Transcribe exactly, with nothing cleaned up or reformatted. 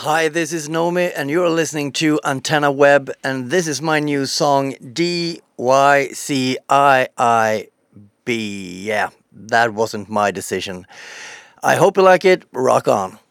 Hi, this is Nomi, and you're listening to Antenna Web, and this is my new song, D Y C I I B. Yeah, that wasn't my decision. I hope you like it. Rock on.